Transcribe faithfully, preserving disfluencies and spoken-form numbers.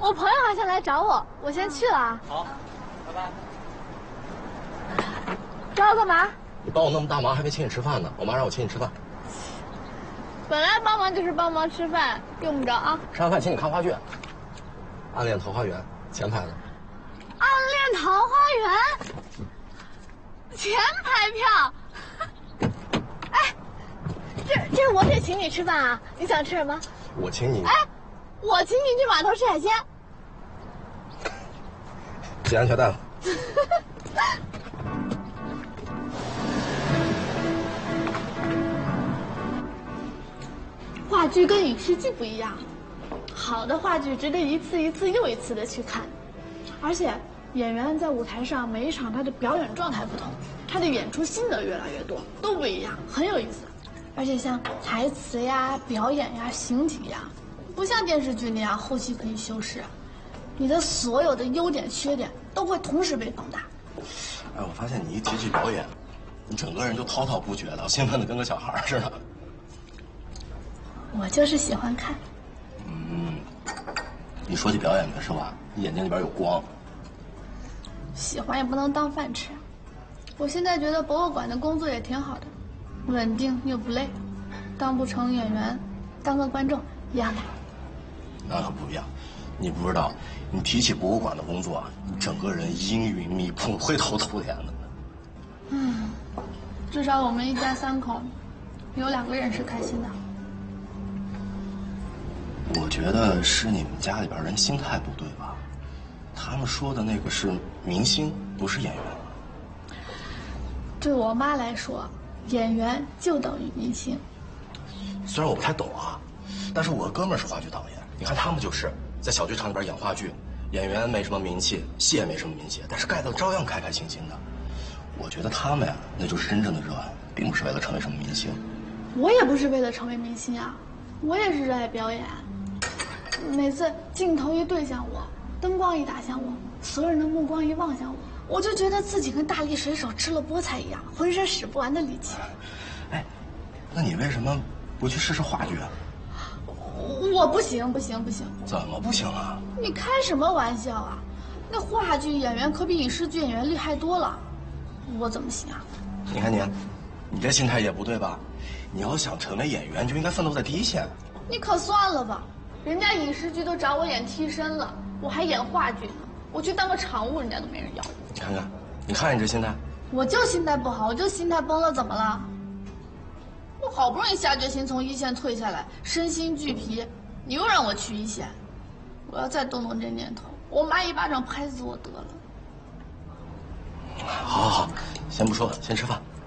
我朋友还想来找我，我先去了啊。 好，拜拜。 找我干嘛？ 你帮我那么大忙，还没请你吃饭呢。我妈让我请你吃饭。 本来帮忙就是帮忙，吃饭用不着啊。 吃完饭请你看话剧，《暗恋桃花源》前排的。 暗恋桃花源，前排票。哎，这这我得请你吃饭啊！你想吃什么？ 我请你。 哎，我请你去码头吃海鲜。 系安全带了。 话剧跟影视剧不一样，好的话剧值得一次一次又一次的去看，而且演员在舞台上每一场他的表演状态不同，他的演出心得越来越多，都不一样，很有意思。而且像台词呀、表演呀、形体呀，不像电视剧那样后期可以修饰，你的所有的优点缺点都会同时被放大。 哎，我发现你一提起表演，你整个人就滔滔不绝的，兴奋的跟个小孩似的。 我就是喜欢看。 嗯，你说起表演来是吧？你眼睛里边有光。 喜欢也不能当饭吃。我现在觉得博物馆的工作也挺好的，稳定又不累，当不成演员，当个观众一样的。 那可不一样，你不知道，你提起博物馆的工作啊，你整个人阴云密布，灰头土脸的。 嗯，至少我们一家三口，有两个人是开心的。 我觉得是你们家里边人心态不对吧？他们说的那个是明星，不是演员。 对我妈来说，演员就等于明星。 虽然我不太懂啊，但是我哥们儿是话剧导演，你看他们就是在小剧场里边演话剧，演员没什么名气，戏也没什么名气，但是盖的照样开开心心的。我觉得他们呀，那就是真正的热爱，并不是为了成为什么明星。 我也不是为了成为明星啊，我也是热爱表演。每次镜头一对向我，灯光一打向我，所有人的目光一望向我，我就觉得自己跟大力水手吃了菠菜一样，浑身使不完的力气。 哎，那你为什么不去试试话剧啊？ 我不行，不行，不行！ 怎么不行啊？ 你开什么玩笑啊？那话剧演员可比影视剧演员厉害多了，我怎么行啊？ 你看你，你这心态也不对吧？你要想成为演员，就应该奋斗在第一线。 你可算了吧，人家影视剧都找我演替身了，我还演话剧呢。我去当个场务，人家都没人要。 你看看，你看你这心态。 我就心态不好，我就心态崩了，怎么了？我好不容易下决心从一线退下来，身心俱疲，你又让我去一线，我要再动动这念头，我妈一巴掌拍死我得了。 好好好，先不说了，先吃饭。